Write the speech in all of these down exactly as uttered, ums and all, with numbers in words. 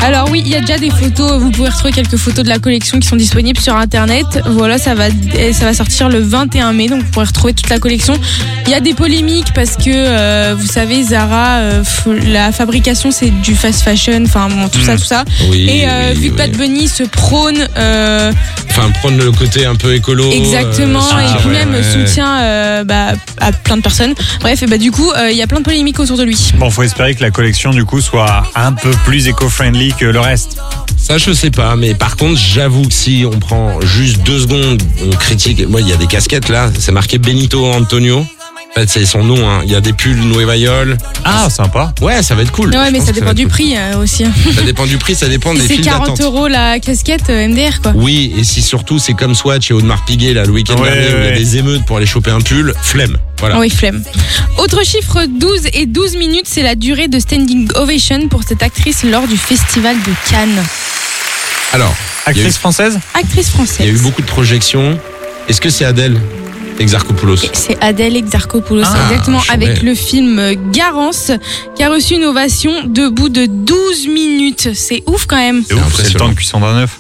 Alors oui, il y a déjà des photos, vous pouvez retrouver quelques photos de la collection qui sont disponibles sur internet. Voilà, ça va, ça va sortir le vingt et un mai, donc vous pourrez retrouver toute la collection. Il y a des polémiques parce que, euh, vous savez, Zara, euh, la fabrication c'est du fast fashion, enfin bon, tout mmh. ça, tout ça. Oui, et euh, oui, vu que oui. Bad Bunny se prône... Euh, Enfin, prendre le côté un peu écolo. Exactement, euh, et puis ouais, même ouais. soutien euh, bah, à plein de personnes. Bref, et bah, du coup, il euh, y a plein de polémiques autour de lui. Bon, faut espérer que la collection, du coup, soit un peu plus éco-friendly que le reste. Ça, je sais pas, mais par contre, j'avoue que si on prend juste deux secondes, on critique. Moi, il y a des casquettes là, c'est marqué Benito Antonio. En fait, c'est son nom, hein. Il y a des pulls Nueva York. Ah, sympa. Ouais, ça va être cool. Ouais, Je mais pense ça que dépend va être du cool. prix euh, aussi. Ça dépend du prix, ça dépend des C'est files quarante d'attente. euros la casquette euh, M D R, quoi. Oui, et si surtout c'est comme Swatch et Audemars Piguet là, le week-end Ouais, dernier, où il y a ouais. des émeutes pour aller choper un pull, flemme. Voilà. Oui, flemme. Autre chiffre, douze et douze minutes, c'est la durée de standing ovation pour cette actrice lors du festival de Cannes. Alors, il y, a eu, Actrice française ? Actrice française. il y a eu beaucoup de projections. Est-ce que c'est Adèle Exarchopoulos? C'est Adèle Exarchopoulos, Ah, exactement, chouette. avec le film Garance, qui a reçu une ovation debout de douze minutes. C'est ouf quand même. C'est ouf, c'est le impressionnant. temps de cuisson d'un œuf.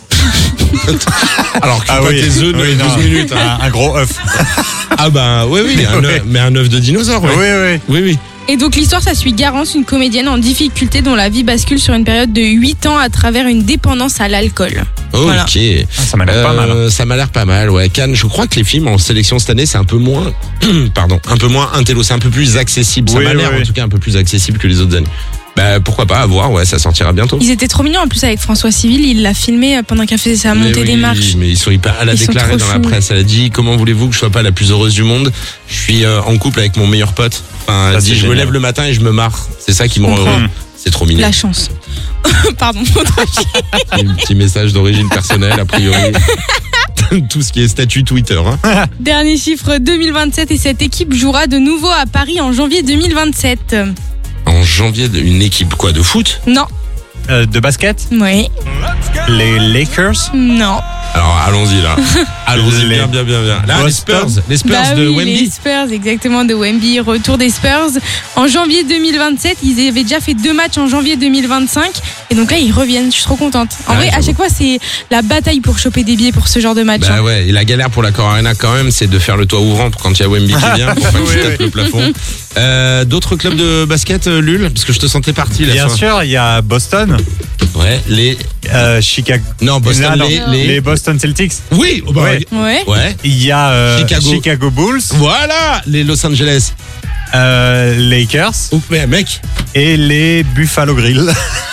Alors, Ah pas oui. tes œufs de Oui, non. douze minutes. hein. Un, un gros œuf. Ah bah oui, oui, un Ouais. œuf, mais un œuf de dinosaure, ouais. Oui, oui. Oui, oui. Et donc l'histoire, ça suit Garance, une comédienne en difficulté dont la vie bascule sur une période de huit ans à travers une dépendance à l'alcool. Ok. Voilà. Ah, ça m'a l'air pas mal. Euh, ça m'a l'air pas mal, ouais. Cannes, je crois que les films en sélection cette année, c'est un peu moins, pardon, un peu moins intello, c'est un peu plus accessible. Ça Oui, m'a l'air oui, en oui. tout cas un peu plus accessible que les autres années. Bah pourquoi pas, à voir, ouais, ça sortira bientôt. Ils étaient trop mignons en plus avec François Civil, il l'a filmé pendant qu'elle faisait sa Mais montée oui, des marches. Mais ils sont hyper. Elle a Ils sont déclaré trop dans la choux. presse, elle a dit comment voulez-vous que je sois pas la plus heureuse du monde? Je suis euh, en couple avec mon meilleur pote. Enfin, elle Ça, dit c'est je me génial. lève le matin et je me marre. C'est ça qui me rend comprends. heureux. C'est trop mignon. La chance. Pardon. Un petit message d'origine personnelle, a priori. Tout ce qui est statut Twitter. Hein. Dernier chiffre deux mille vingt-sept et cette équipe jouera de nouveau à Paris en janvier deux mille vingt-sept. En janvier, une équipe quoi de foot? Non. Euh, de basket, Oui. les Lakers. Non. Alors allons-y là. Allons-y Les bien, bien, bien, bien. Là, les Boston. Spurs, les Spurs Bah de oui, Wemby. les Spurs, exactement, de Wemby. Retour des Spurs. En janvier deux mille vingt-sept, ils avaient déjà fait deux matchs en janvier deux mille vingt-cinq. Et donc là, ils reviennent. Je suis trop contente. En Ouais, vrai, à j'avoue. chaque fois, c'est la bataille pour choper des billets pour ce genre de match. Bah hein. ouais, et la galère pour la Core Arena quand même, c'est de faire le toit ouvrant pour quand il y a Wemby qui vient, pour pas que Oui, tu tapes oui. le plafond. Euh, D'autres clubs de basket, euh, Lul? Parce que je te sentais parti là. Bien sûr, il y a Boston, Ouais, les. euh, Chicago. Non, Boston, Ah, non, les, les... les. Boston Celtics. Oui, oh bah, Ouais. Ouais. ouais. Il y a euh, Chicago. Chicago Bulls, Voilà, les Los Angeles. euh, Lakers Oh, mais mec. et les Buffalo Grill.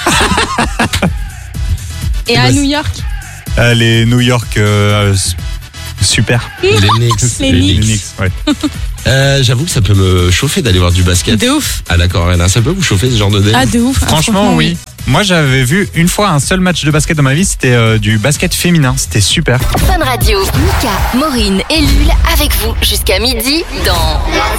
Et bah, à c'est- New York, Euh, les New York euh, s- Super. Les Knicks. Les Les Knicks. Knicks, ouais. Euh, J'avoue que ça peut me chauffer d'aller voir du basket de ouf. à la Core Arena. Ça peut vous chauffer ce genre de délire? Ah, de ouf. Ah, Franchement, oui. Moi, j'avais vu une fois un seul match de basket dans ma vie, c'était euh, du basket féminin. C'était super. Fun Radio. Mika, Maureen et Lul avec vous jusqu'à midi dans